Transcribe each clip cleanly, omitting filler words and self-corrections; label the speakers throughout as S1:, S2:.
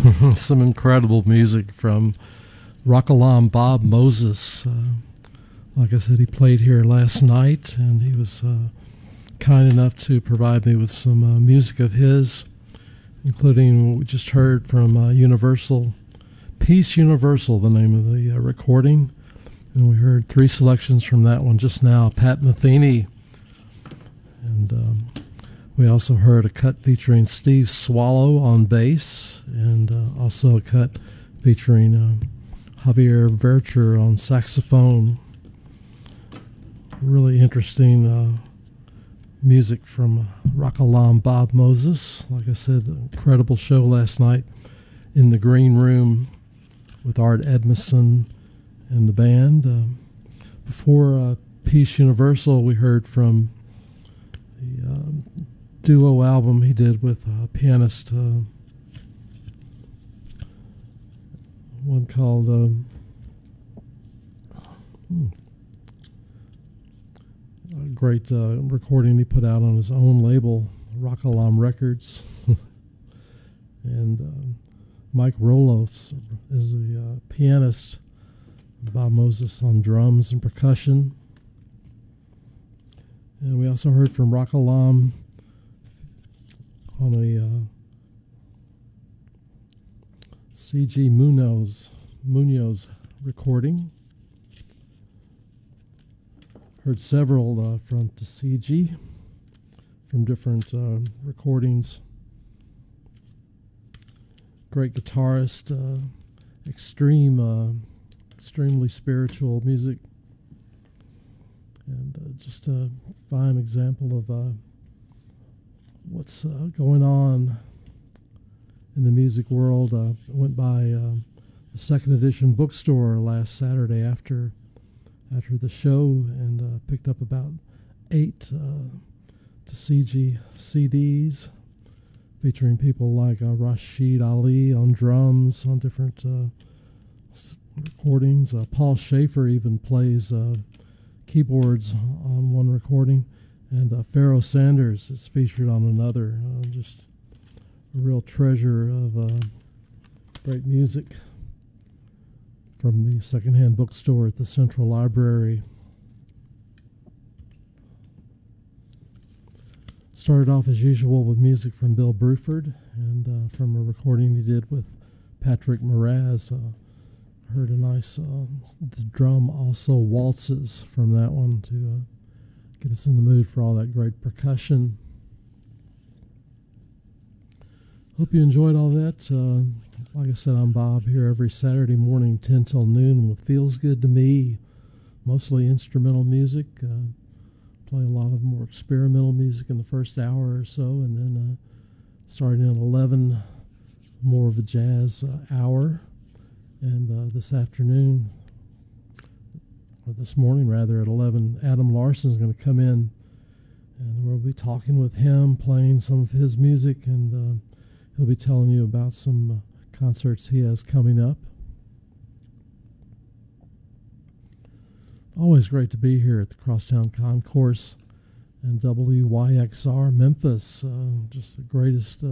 S1: Some incredible music from Rock-A-Lam Bob Moses. Like I said, he played here last night, and he was kind enough to provide me with some music of his, including what we just heard from Universal. Peace Universal, the name of the recording. And we heard 3 selections from that one just now. Pat Metheny. And we also heard a cut featuring Steve Swallow on bass, and also a cut featuring Javier Vercher on saxophone. Really interesting music from Rock-A-Lam Bob Moses. Like I said, an incredible show last night in the Green Room with Art Edmondson and the band. Before Peace Universal, we heard from the duo album he did with pianist, one called a great recording he put out on his own label, Rock-A-Lam Records. And Mike Roloff is the pianist, Bob Moses on drums and percussion. And we also heard from Rock-A-Lam on a C.G. Munoz recording. Heard several from C.G. from different recordings. Great guitarist, extremely spiritual music, and just a fine example of what's going on in the music world. I went by the second edition bookstore last Saturday after the show, and picked up about 8 CG CDs featuring people like Rashid Ali on drums on different recordings. Paul Schaefer even plays keyboards on one recording, and Pharoah Sanders is featured on another. Just a real treasure of great music from the secondhand bookstore at the Central Library. Started off as usual with music from Bill Bruford, and from a recording he did with Patrick Moraz. Heard a nice the drum also waltzes from that one to get us in the mood for all that great percussion. Hope you enjoyed all that. Like I said, I'm Bob here every Saturday morning, 10 till noon, with Feels Good to Me, mostly instrumental music. Play a lot of more experimental music in the first hour or so, and then starting at 11, more of a jazz hour. And this afternoon, or this morning rather, at 11, Adam Larson is going to come in, and we'll be talking with him, playing some of his music, and he'll be telling you about some concerts he has coming up. Always great to be here at the Crosstown Concourse and WYXR Memphis. Just the greatest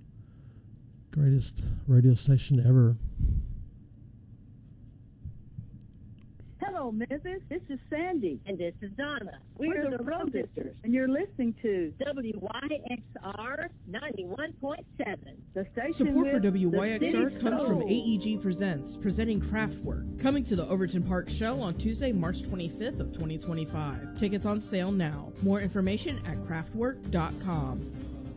S1: radio station ever.
S2: Hello, Memphis. This is Sandy.
S3: And this is Donna.
S2: We're the Road Sisters, and you're listening to
S3: WYXR 91.7.
S2: the station.
S4: Support for
S2: with
S4: WYXR
S2: the
S4: comes from
S2: soul.
S4: AEG Presents, presenting Kraftwerk, coming to the Overton Park Show on Tuesday, March 25th of 2025. Tickets on sale now. More information at kraftwerk.com.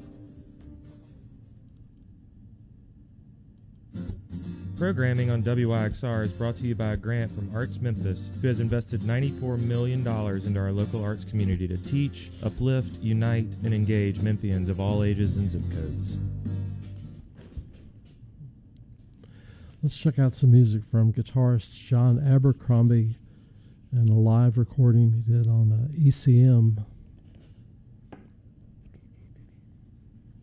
S5: Programming on WYXR is brought to you by a grant from Arts Memphis, who has invested $94 million into our local arts community to teach, uplift, unite, and engage Memphians of all ages and zip codes.
S1: Let's check out some music from guitarist John Abercrombie and a live recording he did on ECM.